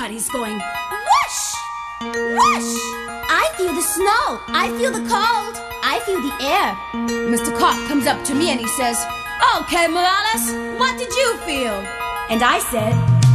everybody's going whoosh, whoosh. I feel the snow. I feel the cold. I feel the air. Mr. Cop comes up to me and he says, "Okay, Morales, what did you feel?" And I said,